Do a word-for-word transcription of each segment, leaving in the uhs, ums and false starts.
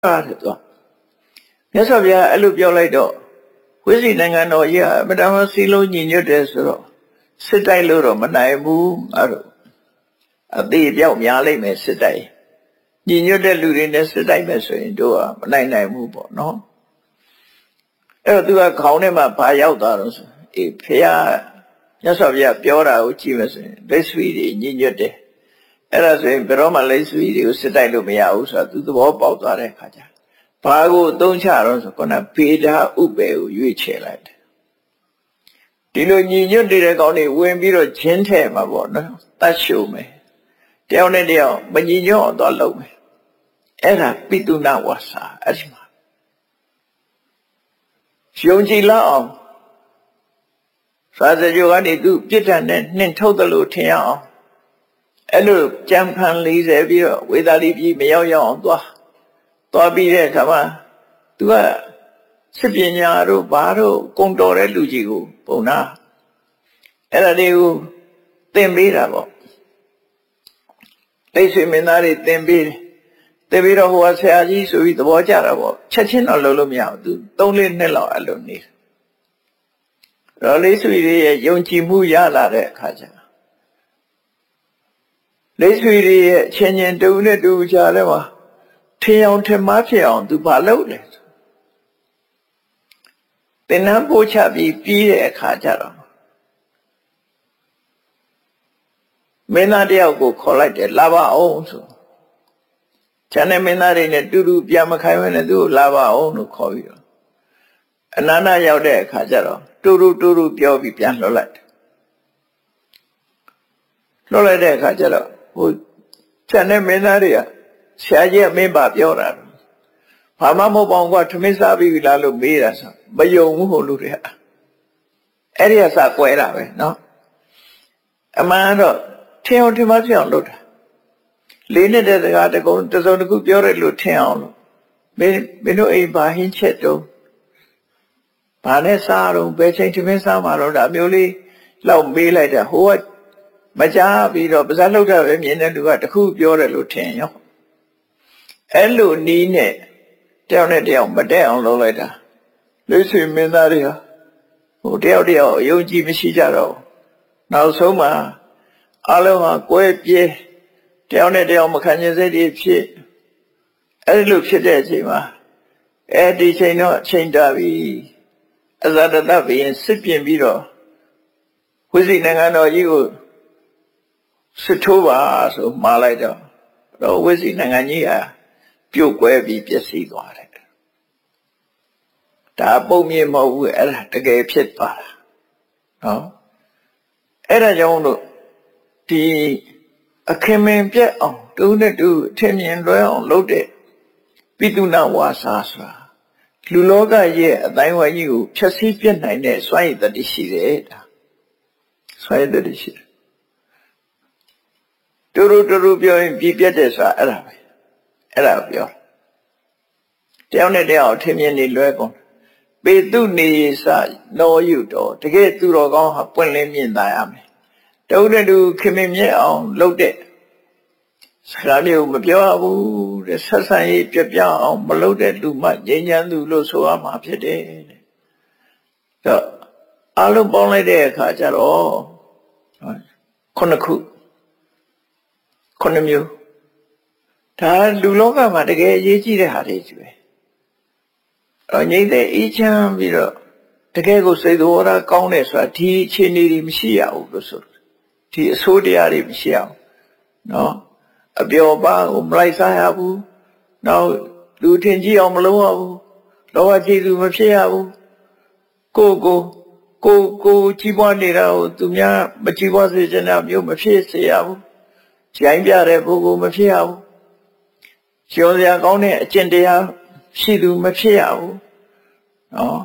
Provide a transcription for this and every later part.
တယ်သူမြတ်စွာဘုရားအဲ့လိုပြောလိုက်တော့ဝိဇိနိုင်ငံတော်ကြီးအမတမစီလုံးညီညွတ်တယ်ဆိုတော့စစ်တိုက်လို့တော့မနိုင်ဘူးအဲ့လိုအသေးအပြောက်များလိမ့်မယ်စစ်တိုက်ညီညွတ်တဲ့လူတွေနဲ့စစ်တိုက်မယ်ဆိုရင်တို့ကမနိုင်နိုင်ဘူးပေါ့နော်အဲ့တော့သူကခေါင်းထဲမှာဘာရောက်သွားတော့ဆိုအေးဖရာမြတ်စွာဘုရားပြောတာကိုကြည့်မယ်ဆိုရင်လက်ဆွေတွေညီညွတ်တယ်အဲ့ဒါဆိုရင်ဘယ်တော့မှလက်ဆွေတွေကိုစစ်တိုက်လို့မရဘူးဆိုတာသူသဘောပေါက်သွားတဲ့အခါကျဘာကိုအသုံးချတော့ဆိုခုနဗေဒဥပ္ပေကိုရွေးချယ်လိုက်တယ်ဒီလိုညီညွတ်တဲ့ကောင်းတွေဝင်ပြီးတော့ဂျင်းထဲမှာပေါ့နော်တတ်ရှုံမယ်တယောက်နဲ့တယောက်မညီညွတ်တော့လုပ်မယ်အဲ့ဒါပိတုနာဝါစာအဲ့ဒီမှာယုံကြည်လောက်အောင်သာသကြိုကနေသူပြစ်ဒဏ်နဲ့နှင်ထုတ်တယ်လို့ထင်ရအောင်အဲ့လိုကြံဖန်လေးစေပြီးတော့ဝေသာလိပြည်မရောက်ရောက်အောင်သွားသွားပြီးတဲ့အခါမှာသူကစစ်ပညာတို့ဘာတို့ကုံတော်တဲ့လူကြီးကိုပုံနာအဲ့ဒါတွေကိုသင်ပေးတာပေါ့လက်ဆွေမင်းသားတွေသင်ပေးတယ်သင်ပြီးတော့ဟိုကဆရာကြီးဆိုပြီးသဘောကျတာပေါ့ချက်ချင်းတော့လုံးလို့မရဘူးသူသုံးလေးနှစ်လောက်အဲ့လိုနေတော့လက်ဆွေတွေရဲ့ယုံကြည်မှုရလာတဲ့အခါကျလက်ဆွေတွေရဲ့အချင်းချင်းတူနဲ့တူကြတယ်မှာထင်အောင်ထင်မှားဖြစ်အောင်သူဘာလုပ်လဲသင်္นานပို့ချပြီးပြီးတဲ့အခါကျတော့မင်းသားတယောက်ကိုခေါ်လိုက်တယ်လာပါအောင်ဆိုကျန်တဲ့မင်းသားတွေနဲ့တူတူပြန်မခိုင်းဘဲနဲ့သူ့ကိုလာပါအောင်လို့ခေါ်ပြီးတော့အနန္တရောက်တဲ့အခါကျတော့တူတူတူတူပြောပြီးပြန်လွှတ်လိုက်တယ်လွှတ်လိုက်တဲ့အခါကျတော့ဟိုကျန်တဲ့မင်းသားတွေကဆရာကြီးကမင်းပါပြောတာဘာမှမဟုတ်ပါဘူးကွာထမင်းစားပြီးလားလို့မေးတာဆိုမယုံဘူးဟိုလူတွေကအဲ့ဒီကစကွဲတာပဲနော်အမှန်တော့ထင်အောင်ထင်မှဖြစ်အောင်လုပ်တာလေးနဲ့တဲ့စကားတကုံတစုံတစ်ခုပြောရလို့ထင်အောင်လို့မင်းမင်းတို့အိမ်ဘာဟင်းချက်တုံးဘာနဲ့စားတော့ဘယ်ချိန်ထမင်းစားမှာတော့ဒါမျိုးလေးလောက်မေးလိုက်တာဟိုကမကြားပြီးတော့ပါးစပ်လှုပ်တာပဲမြင်တဲ့လူကတခုပြောတယ်လို့ထင်ရောအဲ့လိုနီးနဲ့တယောက်နဲ့တယောက်မတက်အောင်လုပ်လိုက်တာလူဆွေမင်းသားတွေဟာဟိုတယောက်တယောက်အယုံကြည်မရှိကြတော့နောက်ဆုံးမှာအလုံးဟာကွဲပြေးတယောက်နဲ့တယောက်မခံကျင်စိတ်တွေဖြစ်အဲ့လိုဖြစ်တဲ့အချိန်မှာအဲ့ဒီချိန်တော့အချိန်တာပြီအဇဒတဘုရင်စစ်ပြင်ပြီးတော့ဝိဇိနိုင်ငံတော်ကြီးကိုစစ်ထိုးပါဆိုမှာလိုက်တော့တော့ဝိဇိနိုင်ငံကြီးဟာပြုတ်ကွဲပြီးပျက်စီးသွားတယ်ဒါပုံမြင်မဟုတ်ဘူးအဲ့ဒါတကယ်ဖြစ်သွားတာနော်အဲ့ဒါကြောင့်လို့ဒီအခင်မင်ပြက်အောင်တူနဲ့တူအထင်မြင်လွဲအောင်လုပ်တဲ့ပိတုနာဝါစာဆိုတာလူလောကရဲ့အတိုင်းဝိုင်းကြီးကိုဖြည့်ဆည်းပြနိုင်တဲ့စွမ်းရည်တတိရှိတယ်ဒါစွမ်းရည်တတိရှိတယ်တူတူတူတူပြောရင်ပြည့်ပြတ်တယ်ဆိုတာအဲ့ဒါပဲအဲ့ဒါပြောတယောက်နဲ့တယောက်ထင်မြင်နေလွဲကုန်ပေတုနေစနောယူတော်တကယ်သူတော်ကောင်းဟာပွင့်လင်းမြင်သာရမယ်တုံးနဲ့တူခင်မင်မြဲအောင်လုပ်တဲ့စကားမျိုးမပြောဘူးတဲ့ဆက်ဆံရေးပြပြအောင်မလုပ်တဲ့လူမှငြိမ်းချမ်းသူလို့ဆိုရမှာဖြစ်တယ်တဲ့တော့အလုံးပေါင်းလိုက်တဲ့အခါကျတော့ခုနှစ်ခုခုနှစ်မျိုးဒါလူလောကမှာတကယ်အရေးကြီးတဲ့ဟာတွေကြီးပဲအဲငြိမ့်တဲ့အေးချမ်းပြီးတော့တကယ်ကိုစိတ်သဘောထားကောင်းတယ်ဆိုတာဒီအခြေအနေတွေမရှိရဘူးလို့ဆိုဒီအဆိုးတရားတွေမရှိအောင်နော်အပျော်ပါကိုမလိုက်စားရဘူးနောက်လူထင်ကြီးအောင်မလုပ်ရဘူးလောဘကြီးသူမဖြစ်ရဘူးကိုကိုကိုကိုကြီးပွားနေတာကိုသူများမကြီးပွားစေချင်တာမျိုးမဖြစ်စေရဘူးရိုင်းပြတဲ့ပုဂ္ဂိုလ်မဖြစ်ရဘူးကျော်စရာကောင်းတဲ့အကျင့်တရားရှိသူမဖြစ်ရဘူးနော်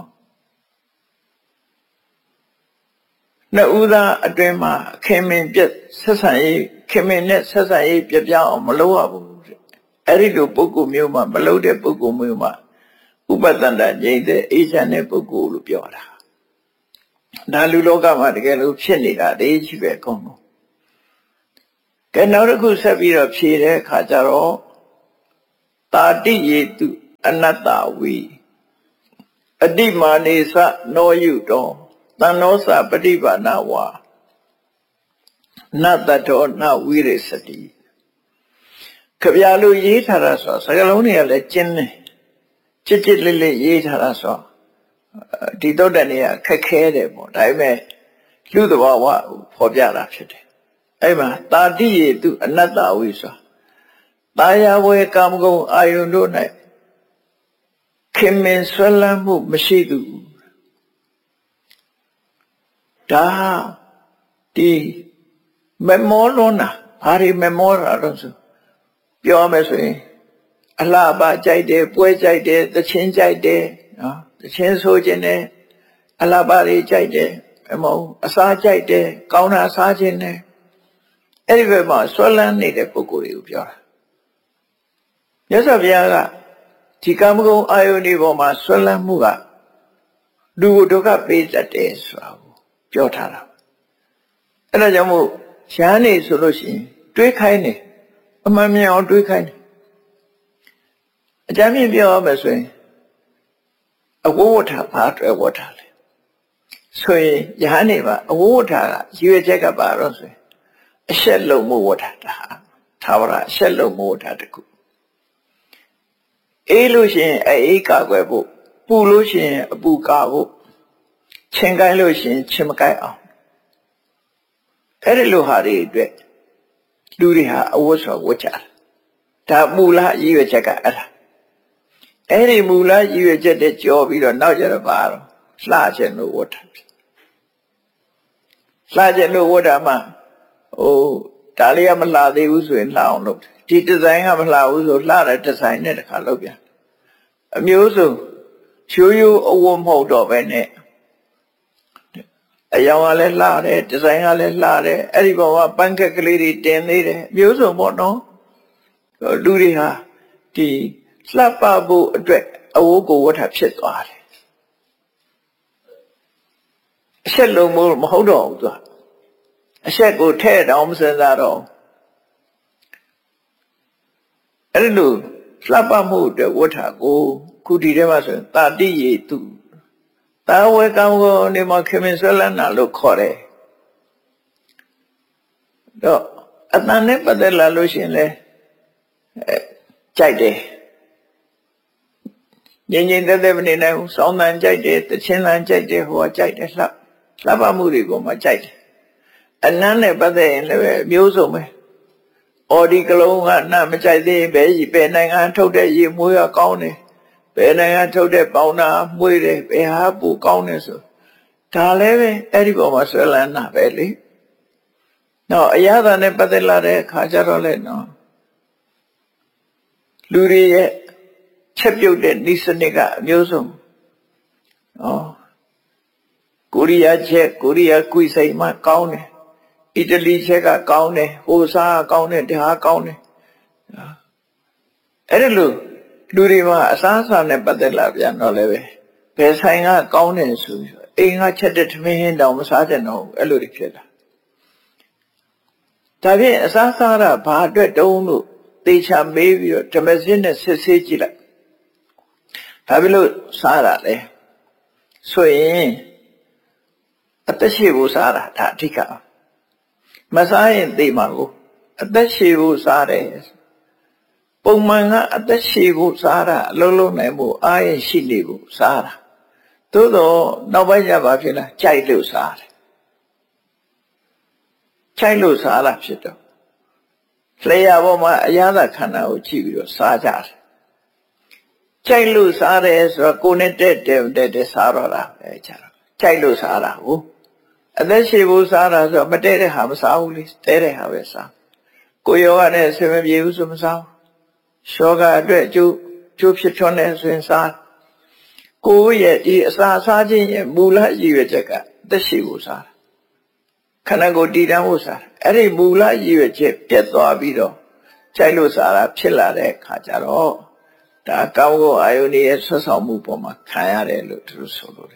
နှစ်ဦးသားအတွင်းမှာခင်မင်ပြက်ဆက်ဆံရေးခင်မင်နဲ့ဆက်ဆံရေးပြပြအောင်မလုပ်ရဘူးအဲ့ဒီလိုပုဂ္ဂိုလ်မျိုးမှာမလုပ်တဲ့ပုဂ္ဂိုလ်မျိုးမှာဥပတန္တငြိမ့်တဲ့အေးချမ်းတဲ့ပုဂ္ဂိုလ်လို့ပြောတာဒါလူလောကမှာတကယ်လို့ဖြစ်နေတာတည်းကြီးပဲအကုန်လုံးကဲနောက်တစ်ခုဆက်ပြီးတော့ဖြေတဲ့အခါကျတော့တာတိယေတု anatta we Adimanesa no you do Tanosa Padivana wa not that or not we sati Kavialu Yitaraso Sagalonia le chin Chichili Yitaraso Tito Dania Kakere I may do the Wawa for Biala Shit. Ema Tadi to another Wisa Taya we come go Ayundone Kimin Swalamu Mashidu Da Di Memorona Hari Memora Pure Messi Alaba Jaide, Pue Jaide, the Chin Jaide, the Chin Sojene, Alabari Jaide, Emo, Asa Jaide, Kauna Sajene, everywhere, Swalan needed Pukuri Pure. Yes, Aviaga, Tikamu Ioni Boma, Swalan Muga, do Doga Page at days, Piotara. And I jamu, Shani solution, do it kindly, a mammy or do it kindly. Jammy be always way. A water part of water. So, Yahaniva, a water, you take a bar, a shallow water, Tawara, shallow water to cook. Illusion, a eka, Pulution, a bukago, Chengai Lucian, Chimakai. Erilu Hari, Luriha, a water water. Tabula, you check out. Any mula, you get a job, you don't know your bar, slash and no water. Slash and no water, ma. Oh, Talia Maladi was in Launot. Teachers I have allowed to Lara design at Calobia. Amuso, show you a warm hold of any. A young lade, design a lade, everyone, banker lady, ten lady, muso, what no? Luriha, the Slapabu a wogo would have said God. A shallow more modo. A shackle tear arms and that all. I don't know, Slapamu the water go, could he ever say, Tadi too. Thou will come go near my Kemisolana look hore. No, at the never the Lalucian Chide. Yin the Devon now, Son and Jade, the Chin and Jade who are Jade Slap, Slapamuri go my Jade. And none but they in the museum. Or the Galong, Namajade, Bay, Benang, and told that you Muya County. Benang, told that Bona, Muire, Behabu County. Taleve, Edibo Marcel and Navelli. No, a yada never the Lade, Kajarole, no. Lurie. Cheputed Nisaniga Museum. Oh, Korea check, Korea Kuisama County, Italy check a county, Osa County, Deha County. Edilu, Durima, Asasa Nepatella, Yanoleve, Pesanga County, Inga chatted me in down Sadeno, Eluricella. Tavi Asasara, Padre Donu, Tisha Baby, Tamazina Sicila. Habilu Sara le. So in at the Shivu Sara Tatika. Masai de Mago at the Shivu Sara. Pumanga at the Shivu Sara, Lolo Nemu, I Shilivu Sara. Todo Novaya Bafila, Chailu Sara. Chailu Sara Shito. Flaya Woma Ayada Kana Uchigo Sajar. Chailu Sara is a connected de Sarara, Chailu Sara, who? And then she was Sara, so Matere Hamsaulis, Tere Havesa. Kuyoane, seven years of Sao. Shoga, Dreju, Chupchitones in Sa. Kuye, Sa Sajin, Mula, Yivaka, the Shivusar. Kanago Dida Musa, Eri Mula, Yivache, Pietro Abido, Chailu Sara, Chilare, Kajaro. Da Gao Ioni Samu Poma, Kayare Lutu Solo.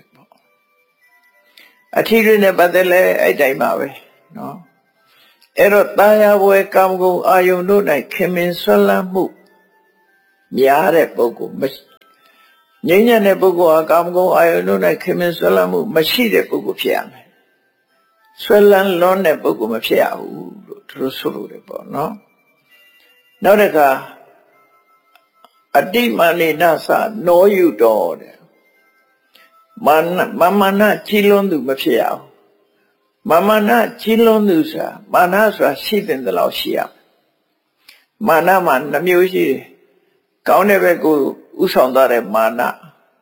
A children about the lay, I die my no. Erotaya we come go, I know that came in Salamu. Miare Bogo, ငြိမ်းချမ်းတဲ့ပုဂ္ဂိုလ်ဟာကာမဂုဏ်အာယုန်တို့၌ခင်မင်ဆွဲလန်းမှုမရှိတဲ့ပုဂ္ဂိုလ်ဖြစ်ရမယ်ဆွဲလန်းလွန်းတဲ့ပုဂ္ဂိုလ်မဖြစ်ရဘူးလို့သူတို့ဆိုလို့တယ်ပေါ့နော်နောက်တစ်ခါအတိမာနိနသနောယုတော်တဲ့မာနမမနာကြီးလွန်းသူမဖြစ်ရဘူးမမနာကြီးလွန်းသူဆိုတာမာနဆိုတာရှိတဲ့လောက်ရှိရမာနမှာနှမျိုးရှိတယ်ကောင်းတဲ့ဘက်ကိုဥဆောင်သွားတဲ့မာန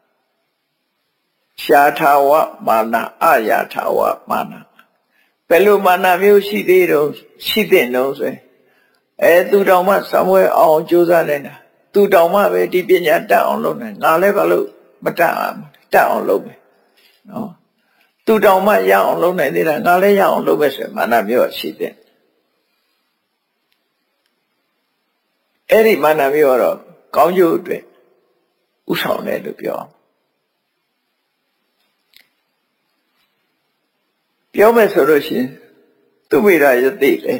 ရှားထာဝမာနအာယာထာဝမာနဘယ်လိုမာနမျိုးရှိသေးတော့ရှိတဲ့နှုံးဆိုရင်အဲသူတော်မှစံဝဲအောင်ကြိုးစားနေတာသူတော်မှပဲဒီပညာတတ်အောင်လုပ်နေငါလည်းဘာလို့မတတ်အောင်တတ်အောင်လုပ်မယ်နော်သူတော်မှရအောင်လုပ်နိုင်သေးတာငါလည်းရအောင်လုပ်မယ်ဆိုရင်မာနမျိုးရှိတဲ့အဲ့ဒီမာနမျိုးကတော့ကောင်းကျိုးအတွက်ဥဆောင်တယ်လို့ပြောပြောမယ်ဆိုလို့ရှိရင်သူမိရာယသိလေ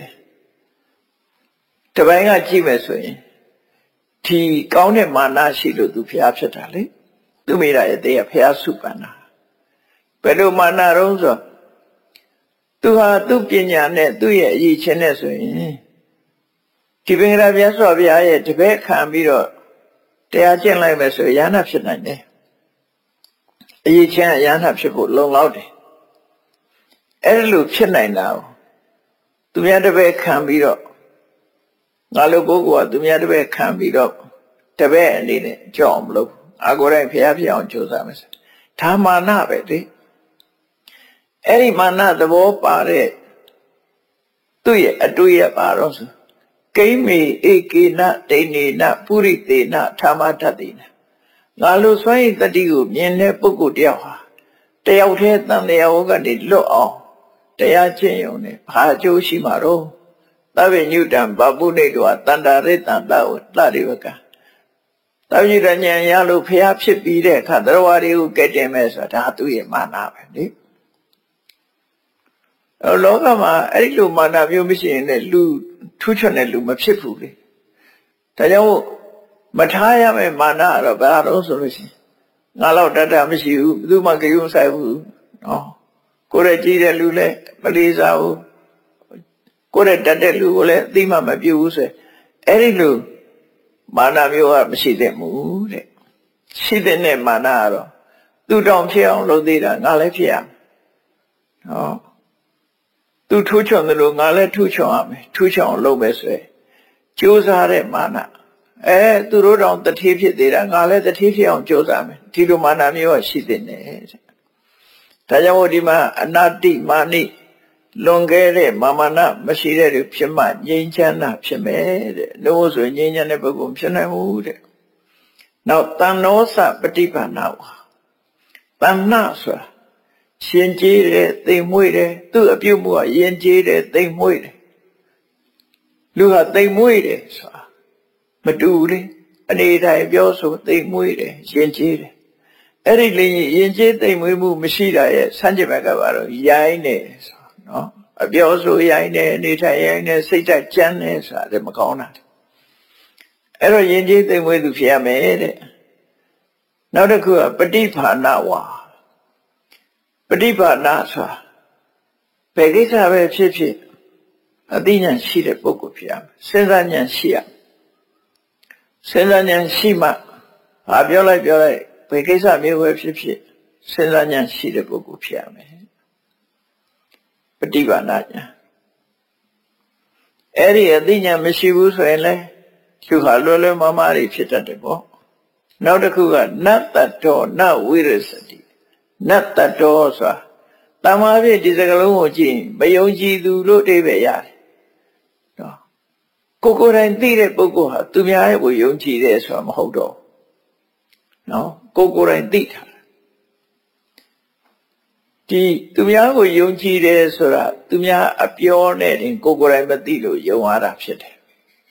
တပိုင်းကကြည့်မယ်ဆိုရင်ဒီကောင်းတဲ့မာနရှိလို့သူဖျားဖြစ်တာလေသူမိရာယသိကဖျားစုပန်တာဘယ်လိုမာနတုံးဆိုသူဟာသူ့ပညာနဲ့သူ့ရဲ့အရေးချင်းနဲ့ဆိုရင်ဒီပင်ကရာမြတ်စွာဘုရားရဲ့တပည့်ခံပြီးတော့တရားကျင့်လိုက်မယ်ဆိုရဟန္တာဖြစ်နိုင်တယ်အရေးချင်းရဟန္တာဖြစ်ဖို့လုံလောက်တယ်အဲ့လိုဖြစ်နိုင်တာကိုသူများတပည့်ခံပြီးတော့ငါလိုပုဂ္ဂိုလ်ကသူများတပည့်ခံပြီးတော့တပည့်အနေနဲ့ကြောက်မလို့အာကိုယ်တိုင်ဖျားပြအောင်ကြိုးစားမယ်ဒါမာနပဲလေအဲ့ဒီမာနသဘောပါတဲ့သူ့ရဲ့အတွေ့ရပါတော့ဆိုကိမေဧကေနဒိနေနပုရိသေနထာမတ္တိနငါလိုစွန့်ရင်တတိကိုမြင်တဲ့ပုဂ္ဂိုလ်တယောက်ဟာတယောက်တည်းတန်တရားဝကနေလွတ်အောင်တရားကျင့်ရုံနဲ့ဘာအကျိုးရှိမှာတော့သဗ္ဗညုတံဗဗုနေတောတန္တာရိတံတဝတရိဝကသဗ္ဗညုတဉာဏ်ရလို့ဖျားဖြစ်ပြီးတဲ့အခါသရဝါတွေကိုကဲ့တင်မဲ့ဆိုတာဒါသူ့ရဲ့မာနပဲလေလောကမှာအဲ့ဒီလိုမာနမျိုးမရှိရင်လည်းလူထူးချွန်တဲ့လူမဖြစ်ဘူးလေဒါကြောင့်မထားရမယ့်မာနကတော့ဘာလို့ဆိုလို့ရှိရင်ငါတော့တတ်တာမရှိဘူးဘယ်သူမှကြုံဆိုင်ဘူးနော်ကိုယ်ရဲ့ကြည့်တဲ့လူလည်းမလေးစားဘူးကိုယ်ရဲ့တတ်တဲ့လူကိုလည်းအသိမှမပြုဘူးဆိုအဲ့ဒီလိုမာနမျိုးကမရှိသင့်ဘူးတဲ့ရှိတဲ့မာနကတော့သူတောင်ဖြစ်အောင်လုပ်သေးတာငါလည်းဖြစ်ရမယ်နော်သူထူးချွန်တယ်လို့ငါလည်းထူးချွန်ရမယ်ထူးချွန်အောင်လုပ်မယ်ဆိုရင်ကြိုးစားတဲ့မာနအဲသူတို့တောင်တတိဖြစ်သေးတာငါလည်းတတိဖြစ်အောင်ကြိုးစားမယ်ဒီလိုမာနမျိုးကရှိတဲ့နဲ့ဒါကြောင့်ဒီမှာအနာတိမာနိလွန်ခဲ့တဲ့မာမနာမရှိတဲ့သူဖြစ်မှငြိမ်းချမ်းတာဖြစ်မယ်တဲ့လို့ဆိုငြိမ်းချမ်းတဲ့ပုဂ္ဂိုလ်ဖြစ်နိုင်ဘူးတဲ့နောက်တဏ္ဍောစပฏิပန္နဝါတဏ္ဏဆိုတာရှင်ကျေးတယ်သိမ်မွေ့တယ်သူ့အပြုတ်မှုကယဉ်ကျေးတယ်သိမ်မွေ့တယ်လူဟာသိမ်မွေ့တယ်ဆိုတာမတူလေအနေတိုင်းပြောဆိုသိမ်မွေ့တယ်ယဉ်ကျေးတယ်အဲ့ဒီလေယဉ်ကျေးသိမ်မွေ့မှုမရှိတာရဲ့ဆန့်ကျင်ဘက်ကပါတော့ရိုင်းတယ်ဆိုနော်အပြောဆိုရိုင်းတယ်အနေထိုင်ရိုင်းတယ်စိတ်ဓာတ်ကြမ်းတယ်ဆိုတာလည်းမကောင်းတာအဲ့တော့ယဉ်ကျေးသိမ်မွေ့သူဖြစ်ရမယ်တဲ့နောက်တစ်ခုကပฏิภาณဝါပฏิภาณဆိုတာဘယ်ကိစ္စပဲဖြစ်ဖြစ်အသိဉာဏ်ရှိတဲ့ပုဂ္ဂိုလ်ဖြစ်ရမယ်စဉ်းစားဉာဏ်ရှိရစဉ်းစားဉာဏ်ရှိမှဘာပြောလိုက်ပြောလိုက်ဘယ်ကိစ္စမျိုးပဲဖြစ်ဖြစ်စဉ်းစားဉာဏ်ရှိတဲ့ပုဂ္ဂိုလ်ဖြစ်ရမယ်ပฏิภาณဉာဏ်အဲ့ဒီအသိဉာဏ်မရှိဘူးဆိုရင်လည်းသူဟာလွယ်လွယ်မမားတွေဖြစ်တတ်တယ်ပေါ့နောက်တစ်ခုကနတ္တတောနဝိရစတိနတ္တတောဆိုတာတမာပြည့်ဒီစကလုံးကိုကြည့်မယုံကြည်သူလို့အဓိပ္ပာယ်ရတယ်နော်ကိုကိုယ်တိုင်သိတဲ့ပုဂ္ဂိုလ်ဟာသူများရဲ့ကိုယုံကြည်တယ်ဆိုတာမဟုတ်တော့နော်ကိုကိုယ်တိုင်သိတာဒီသူများကိုယုံကြည်တယ်ဆိုတာသူများအပြောနဲ့တင်ကိုကိုယ်တိုင်မသိလို့ယုံရတာဖြစ်တယ်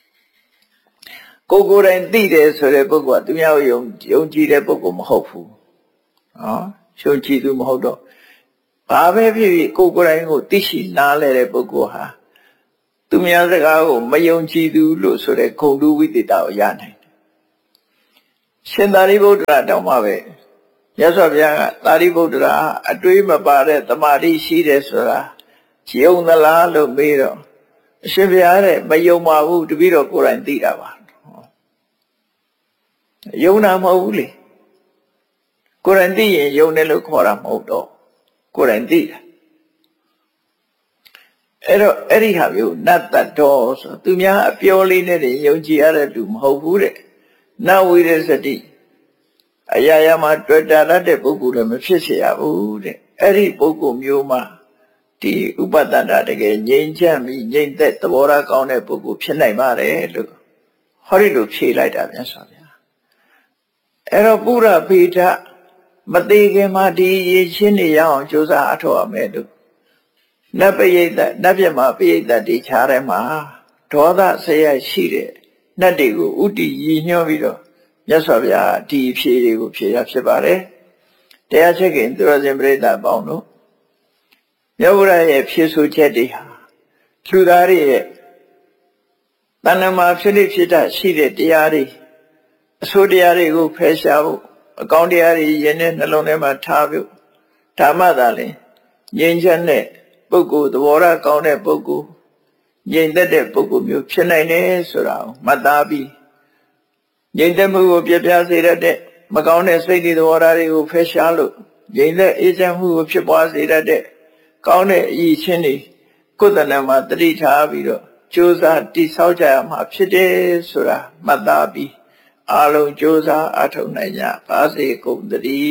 ကိုကိုယ်တိုင်သိတယ်ဆိုတဲ့ပုဂ္ဂိုလ်ကသူများကိုယုံယုံကြည်တဲ့ပုဂ္ဂိုလ်မဟုတ်ဘူးနော်ယုံကြည်သူမဟုတ်တော့ဘာပဲဖြစ်ဖြစ်ကိုကိုယ်တိုင်ကိုသိရှိနားလဲတဲ့ပုဂ္ဂိုလ်ဟာသူများစကားကိုမယုံကြည်သူလို့ဆိုတဲ့ဂုဏ်တူဝိသေသကိုရနိုင်တယ်ရှင်သာရိပုတ္တရာတောင်းမှာပဲမြတ်စွာဘုရားကသာရိပုတ္တရာအတွေးမပါတဲ့တမာတိရှိတယ်ဆိုတာယုံသလားလို့မေးတော့အရှင်ဘုရားတဲ့မယုံပါဘူးတပည့်တော်ကိုယ်တိုင်သိတာပါယုံတာမဟုတ်ဘူးလေကိုယ်တိုင်သိရင်ယုံတယ်လို့ခေါ်တာမဟုတ်တော့ကိုယ်တိုင်သိတာအဲ့တော့အဲ့ဒီဟာမျိုးနတ်တတော်ဆိုသူများအပြောလေးနဲ့တည်းယုံကြည်ရတဲ့လူမဟုတ်ဘူးတဲ့နဝိရစတိအရာရာမှာတွေ့တာတဲ့ပုဂ္ဂိုလ်လည်းမဖြစ်เสียရဘူးတဲ့အဲ့ဒီပုဂ္ဂိုလ်မျိုးမှာဒီဥပဒန္တတကယ်ငြိမ်ချမ်းပြီးငြိမ်သက်သဘောထားကောင်းတဲ့ပုဂ္ဂိုလ်ဖြစ်နိုင်ပါတယ်လို့ဟောဒီလိုဖြေလိုက်တာမြတ်စွာဘုရားအဲ့တော့ပုရပေထမသေးခင်မှာဒီရေချင်းနေရအောင်ကြိုးစားအထောက်အမယ်လို့နတ်ပရိသတ်နတ်ပြမပရိသတ်ဒီခြားထဲမှာဒေါသဆရာရှိတဲ့နတ်တွေကိုဥတီရည်ညွှန်းပြီးတော့မြတ်စွာဘုရားဒီဖြေတွေကိုဖြေရဖြစ်ပါတယ်တရားချက်ခင်သူတော်စင်ပရိသတ်ပေါင်းတို့မြတ်ဗုဒ္ဓရဲ့ဖြေဆိုချက်တွေဟာလူသားတွေရဲ့တဏ္ဍမှာဖြစ်လိဖြစ်တာရှိတဲ့တရားတွေအဆိုးတရားတွေကိုဖယ်ရှားဖို့အကောင်းတရားတွေယဉ်တဲ့နှလုံးထဲမှာထားဖို့ဓမ္မသာလင်ငြိမ်းချမ်းတဲ့ပုဂ္ဂိုလ်သဘောထားကောင်းတဲ့ပုဂ္ဂိုလ်ငြိမ်သက်တဲ့ပုဂ္ဂိုလ်မျိုးဖြစ်နိုင်တယ်ဆိုတာကိုမှတ်သားပြီးငြိမ်သက်မှုကိုပြပြစေတတ်တဲ့မကောင်းတဲ့စိတ်တွေသဘောထားတွေကိုဖယ်ရှားလို့ငြိမ်သက်အေးချမ်းမှုကိုဖြစ်ပွားစေတတ်တဲ့ကောင်းတဲ့အရေးချင်းတွေကိုယ်တဏ္ဍမှာတတိထားပြီးတော့ကြိုးစားတိဆောက်ကြရမှာဖြစ်တယ်ဆိုတာမှတ်သားပြီးအားလုံးကြိုးစားအထောက်နိုင်ကြပါစေကုန်သတည်း